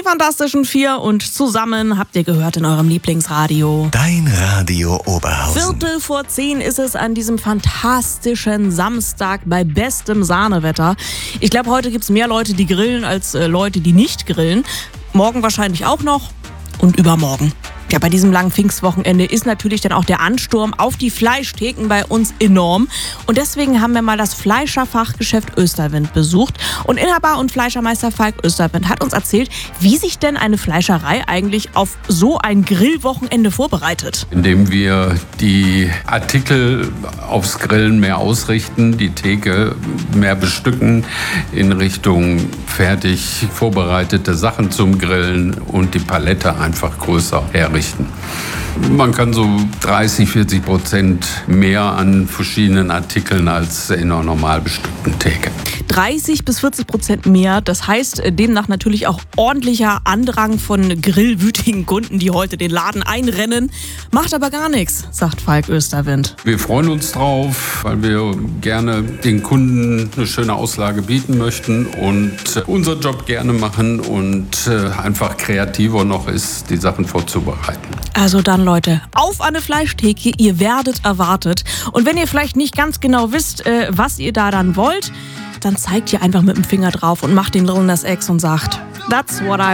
Fantastischen Vier und zusammen habt ihr gehört in eurem Lieblingsradio. Dein Radio Oberhausen. 9:45 ist es an diesem fantastischen Samstag bei bestem Sahnewetter. Ich glaube, heute gibt es mehr Leute, die grillen, als Leute, die nicht grillen. Morgen wahrscheinlich auch noch und übermorgen. Ja, bei diesem langen Pfingstwochenende ist natürlich dann auch der Ansturm auf die Fleischtheken bei uns enorm. Und deswegen haben wir mal das Fleischerfachgeschäft Österwind besucht. Und Inhaber und Fleischermeister Falk Österwind hat uns erzählt, wie sich denn eine Fleischerei eigentlich auf so ein Grillwochenende vorbereitet. Indem wir die Artikel aufs Grillen mehr ausrichten, die Theke mehr bestücken in Richtung fertig vorbereitete Sachen zum Grillen und die Palette einfach größer herrichten. Man kann so 30-40% mehr an verschiedenen Artikeln als in einer normal bestückten Theke. 30-40% mehr, das heißt demnach natürlich auch ordentlicher Andrang von grillwütigen Kunden, die heute den Laden einrennen. Macht aber gar nichts, sagt Falk Österwind. Wir freuen uns drauf, weil wir gerne den Kunden eine schöne Auslage bieten möchten und unseren Job gerne machen und einfach kreativer noch ist, die Sachen vorzubereiten. Also dann, Leute, auf eine Fleischtheke, ihr werdet erwartet. Und wenn ihr vielleicht nicht ganz genau wisst, was ihr da dann wollt, dann zeigt ihr einfach mit dem Finger drauf und macht den Lil Nas X und sagt, that's what I